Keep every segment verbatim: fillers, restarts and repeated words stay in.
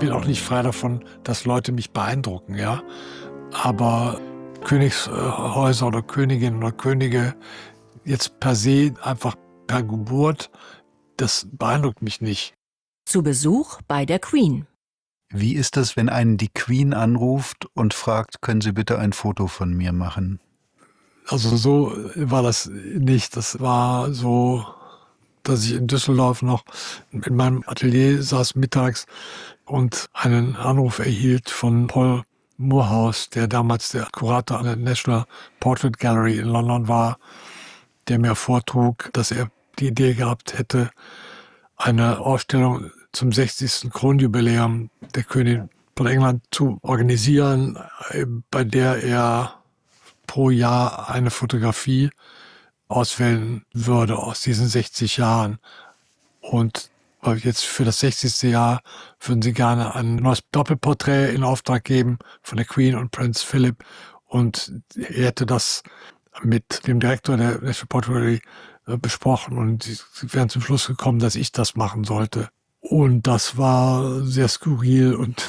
bin auch nicht frei davon, dass Leute mich beeindrucken, ja. Aber Königshäuser oder Königinnen oder Könige jetzt per se, einfach per Geburt, das beeindruckt mich nicht. Zu Besuch bei der Queen. Wie ist das, wenn einen die Queen anruft und fragt, können Sie bitte ein Foto von mir machen? Also so war das nicht. Das war so, dass ich in Düsseldorf noch in meinem Atelier saß mittags und einen Anruf erhielt von Paul Moorhouse, der damals der Kurator an der National Portrait Gallery in London war, der mir vortrug, dass er die Idee gehabt hätte, eine Ausstellung zum sechzigsten Kronjubiläum der Königin von England zu organisieren, bei der er pro Jahr eine Fotografie auswählen würde aus diesen sechzig Jahren. Und jetzt für das sechzigste Jahr würden sie gerne ein neues Doppelporträt in Auftrag geben von der Queen und Prinz Philip. Und er hätte das mit dem Direktor der National Portrait Gallery besprochen und sie wären zum Schluss gekommen, dass ich das machen sollte. Und das war sehr skurril und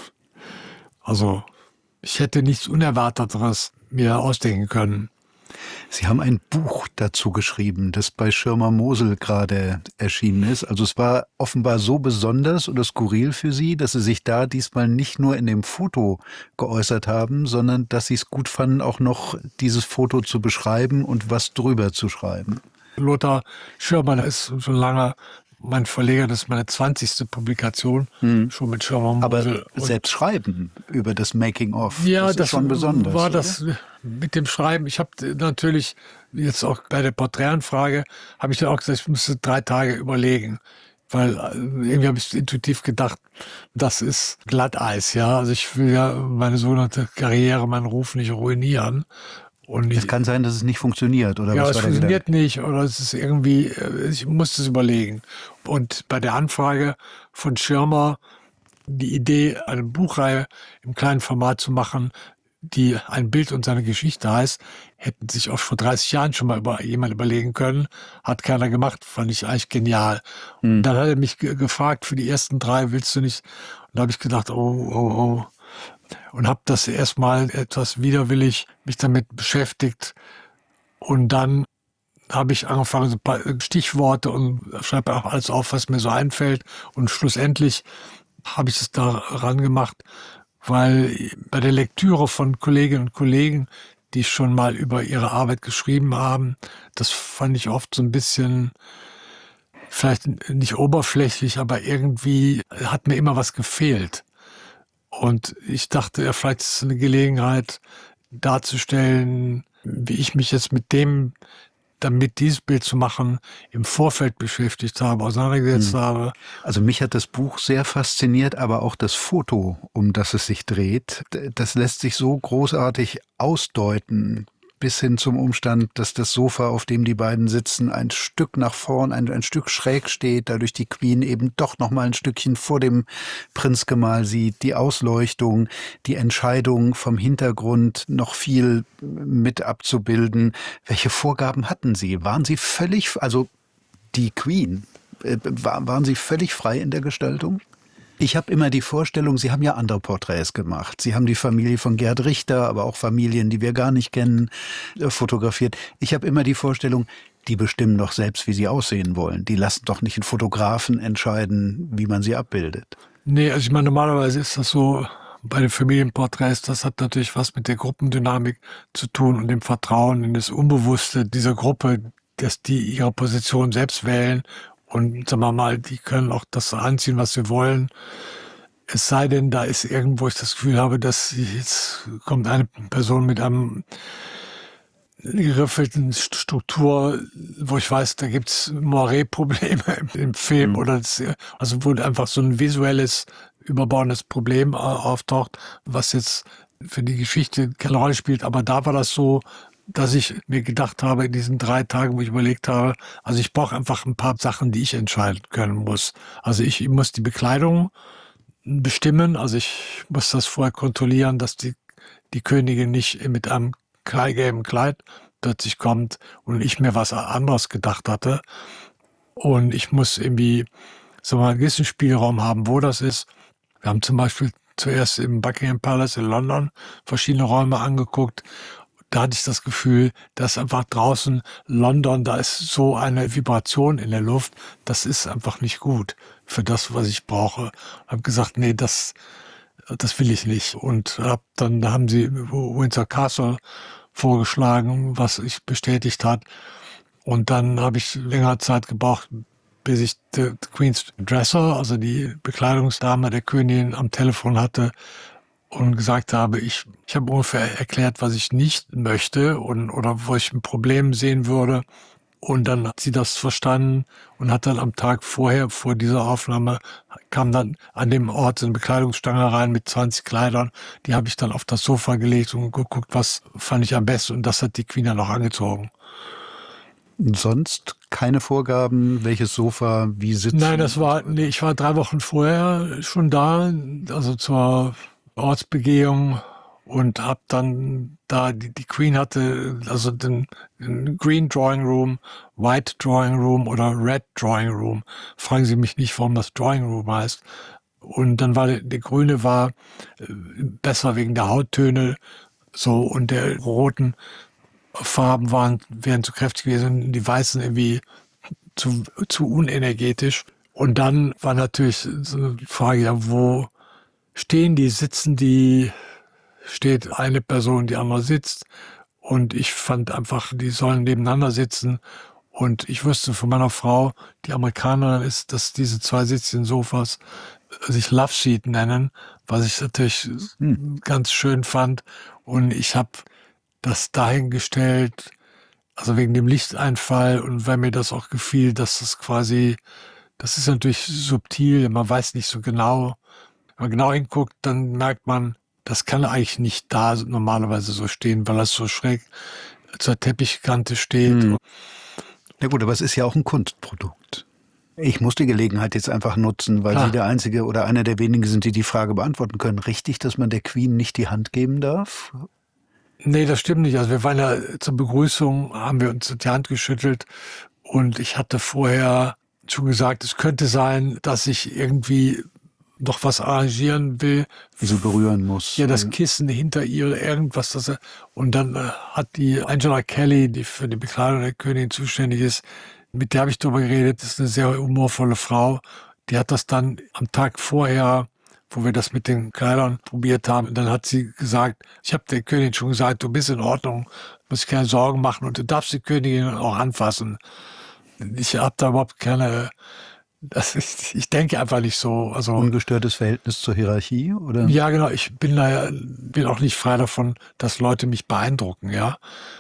also ich hätte nichts Unerwarteteres mir ausdenken können. Sie haben ein Buch dazu geschrieben, das bei Schirmer Mosel gerade erschienen ist. Also es war offenbar so besonders oder skurril für Sie, dass Sie sich da diesmal nicht nur in dem Foto geäußert haben, sondern dass Sie es gut fanden, auch noch dieses Foto zu beschreiben und was drüber zu schreiben. Lothar Schirmer, der ist schon lange mein Verleger, das ist meine zwanzigste Publikation, hm. schon mit Schirmer Mosel. Aber selbst schreiben über das Making-of, ja, das ist das schon besonders. War oder? Das mit dem Schreiben, ich habe natürlich jetzt auch bei der Porträtanfrage, habe ich dann auch gesagt, ich musste drei Tage überlegen, weil irgendwie habe ich intuitiv gedacht, das ist Glatteis, ja, also ich will ja meine sogenannte Karriere, meinen Ruf nicht ruinieren. Und es kann sein, dass es nicht funktioniert, oder ja, was es war der funktioniert Gedanke? nicht, oder es ist irgendwie, ich musste es überlegen. Und bei der Anfrage von Schirmer, die Idee, eine Buchreihe im kleinen Format zu machen, die ein Bild und seine Geschichte heißt, hätten sich auch vor dreißig Jahren schon mal über jemand überlegen können. Hat keiner gemacht, fand ich eigentlich genial. Hm. Und dann hat er mich ge- gefragt, für die ersten drei willst du nicht? Und da habe ich gedacht, oh, oh, oh. Und habe das erstmal etwas widerwillig mich damit beschäftigt. Und dann habe ich angefangen, so ein paar Stichworte und schreibe auch alles auf, was mir so einfällt. Und schlussendlich habe ich es daran gemacht, weil bei der Lektüre von Kolleginnen und Kollegen, die schon mal über ihre Arbeit geschrieben haben, das fand ich oft so ein bisschen, vielleicht nicht oberflächlich, aber irgendwie hat mir immer was gefehlt. Und ich dachte, ja, vielleicht ist es eine Gelegenheit darzustellen, wie ich mich jetzt mit dem, damit dieses Bild zu machen, im Vorfeld beschäftigt habe, auseinandergesetzt hm. habe. Also mich hat das Buch sehr fasziniert, aber auch das Foto, um das es sich dreht, das lässt sich so großartig ausdeuten, bis hin zum Umstand, dass das Sofa, auf dem die beiden sitzen, ein Stück nach vorn, ein, ein Stück schräg steht, dadurch die Queen eben doch noch mal ein Stückchen vor dem Prinzgemahl sieht, die Ausleuchtung, die Entscheidung vom Hintergrund noch viel mit abzubilden. Welche Vorgaben hatten Sie? Waren Sie völlig, also die Queen, äh, war, waren Sie völlig frei in der Gestaltung? Ich habe immer die Vorstellung, Sie haben ja andere Porträts gemacht. Sie haben die Familie von Gerd Richter, aber auch Familien, die wir gar nicht kennen, fotografiert. Ich habe immer die Vorstellung, die bestimmen doch selbst, wie sie aussehen wollen. Die lassen doch nicht einen Fotografen entscheiden, wie man sie abbildet. Nee, also ich meine, normalerweise ist das so bei den Familienporträts, das hat natürlich was mit der Gruppendynamik zu tun und dem Vertrauen in das Unbewusste dieser Gruppe, dass die ihre Position selbst wählen. Und sagen wir mal, die können auch das anziehen, was sie wollen. Es sei denn, da ist irgendwo ich das Gefühl habe, dass jetzt kommt eine Person mit einem geriffelten Struktur, wo ich weiß, da gibt's Moiré-Probleme im Film. Mhm. Oder das, also wo einfach so ein visuelles, überbauendes Problem auftaucht, was jetzt für die Geschichte keine Rolle spielt. Aber da war das so, dass ich mir gedacht habe, in diesen drei Tagen, wo ich überlegt habe, also ich brauche einfach ein paar Sachen, die ich entscheiden können muss. Also ich muss die Bekleidung bestimmen, also ich muss das vorher kontrollieren, dass die, die Königin nicht mit einem gelben Kleid plötzlich kommt und ich mir was anderes gedacht hatte. Und ich muss irgendwie so mal einen gewissen Spielraum haben, wo das ist. Wir haben zum Beispiel zuerst im Buckingham Palace in London verschiedene Räume angeguckt. Da hatte ich das Gefühl, dass einfach draußen London, da ist so eine Vibration in der Luft, das ist einfach nicht gut für das, was ich brauche. Ich habe gesagt, nee, das, das will ich nicht. Und hab dann da haben sie Windsor Castle vorgeschlagen, was ich bestätigt hat. Und dann habe ich längere Zeit gebraucht, bis ich die Queen's Dresser, also die Bekleidungsdame der Königin, am Telefon hatte und gesagt habe, ich, ich habe ungefähr erklärt, was ich nicht möchte und, oder wo ich ein Problem sehen würde. Und dann hat sie das verstanden und hat dann am Tag vorher, vor dieser Aufnahme, kam dann an dem Ort so eine Bekleidungsstange rein mit zwanzig Kleidern. Die habe ich dann auf das Sofa gelegt und geguckt, was fand ich am besten. Und das hat die Queen dann auch angezogen. Sonst keine Vorgaben, welches Sofa, wie sitzen? Nein, das war, nee, ich war drei Wochen vorher schon da, also zur Ortsbegehung und habe dann da, die, die Queen hatte also den, den Green Drawing Room, White Drawing Room oder Red Drawing Room. Fragen Sie mich nicht, warum das Drawing Room heißt. Und dann war der, der Grüne war besser wegen der Hauttöne so und der roten Farben waren, wären zu kräftig gewesen, die weißen irgendwie zu, zu unenergetisch. Und dann war natürlich so eine Frage, ja, wo stehen die, sitzen die, steht eine Person, die andere sitzt. Und ich fand einfach, die sollen nebeneinander sitzen. Und ich wusste von meiner Frau, die Amerikanerin ist, dass diese zwei sitzenden Sofas sich Love Seat nennen, was ich natürlich hm. ganz schön fand. Und ich habe das dahingestellt, also wegen dem Lichteinfall und weil mir das auch gefiel, dass das quasi, das ist natürlich subtil, man weiß nicht so genau. Wenn man genau hinguckt, dann merkt man, das kann eigentlich nicht da normalerweise so stehen, weil das so schräg zur Teppichkante steht. Hm. Ja gut, aber es ist ja auch ein Kunstprodukt. Ich muss die Gelegenheit jetzt einfach nutzen, weil Klar. Sie der Einzige oder einer der wenigen sind, die die Frage beantworten können. Richtig, dass man der Queen nicht die Hand geben darf? Nee, das stimmt nicht. Also wir waren ja zur Begrüßung, haben wir uns die Hand geschüttelt und ich hatte vorher schon gesagt, es könnte sein, dass ich irgendwie noch was arrangieren will. Wie sie berühren muss. Ja, das Kissen hinter ihr, irgendwas. Das er, und dann äh, hat die Angela Kelly, die für die Bekleidung der Königin zuständig ist, mit der habe ich darüber geredet, das ist eine sehr humorvolle Frau. Die hat das dann am Tag vorher, wo wir das mit den Kleidern probiert haben, dann hat sie gesagt, ich habe der Königin schon gesagt, du bist in Ordnung, musst keine Sorgen machen und du darfst die Königin auch anfassen. Ich habe da überhaupt keine, das ist, ich denke einfach nicht so. Also ungestörtes Verhältnis zur Hierarchie, oder? Ja, genau. Ich bin da, bin auch nicht frei davon, dass Leute mich beeindrucken, ja.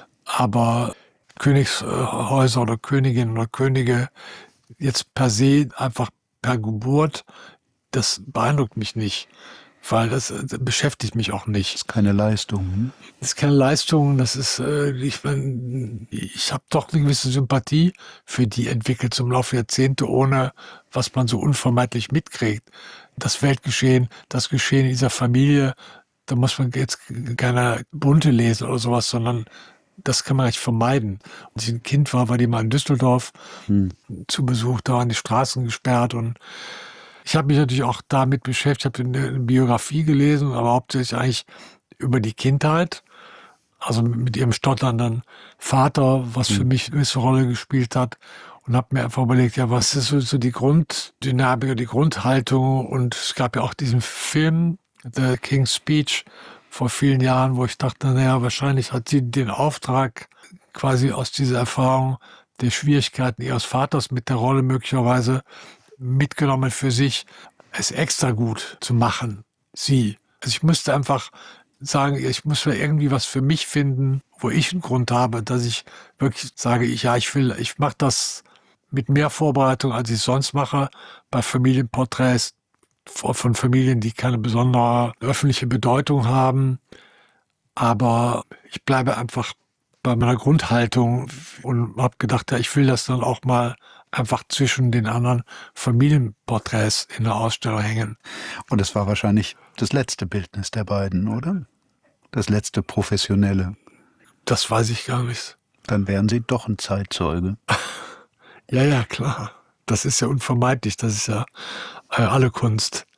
Aber Königshäuser oder Königinnen oder Könige jetzt per se einfach per Geburt, das beeindruckt mich nicht, weil das, das beschäftigt mich auch nicht. Das ist keine Leistung. Hm? Das ist keine Leistung, das ist, äh, ich, mein, ich habe doch eine gewisse Sympathie für die entwickelt zum Laufe der Jahrzehnte, ohne was man so unvermeidlich mitkriegt. Das Weltgeschehen, das Geschehen dieser Familie, da muss man jetzt keine Bunte lesen oder sowas, sondern das kann man nicht vermeiden. Als ich ein Kind war, war die mal in Düsseldorf hm. zu Besuch, da waren die Straßen gesperrt und ich habe mich natürlich auch damit beschäftigt, ich habe eine Biografie gelesen, aber hauptsächlich eigentlich über die Kindheit, also mit ihrem stotternden Vater, was für mich eine gewisse Rolle gespielt hat und habe mir einfach überlegt, ja, was ist so die Grunddynamik, die Grundhaltung und es gab ja auch diesen Film, The King's Speech, vor vielen Jahren, wo ich dachte, naja, wahrscheinlich hat sie den Auftrag quasi aus dieser Erfahrung der Schwierigkeiten ihres Vaters mit der Rolle möglicherweise mitgenommen für sich, es extra gut zu machen, sie. Also ich musste einfach sagen, ich muss irgendwie was für mich finden, wo ich einen Grund habe, dass ich wirklich sage, ich, ja, ich will, ich mache das mit mehr Vorbereitung, als ich sonst mache, bei Familienporträts von Familien, die keine besondere öffentliche Bedeutung haben. Aber ich bleibe einfach bei meiner Grundhaltung und habe gedacht, ja, ich will das dann auch mal einfach zwischen den anderen Familienporträts in der Ausstellung hängen. Und es war wahrscheinlich das letzte Bildnis der beiden, oder? Das letzte professionelle. Das weiß ich gar nicht. Dann wären Sie doch ein Zeitzeuge. Ja, ja, klar. Das ist ja unvermeidlich. Das ist ja äh, alle Kunst.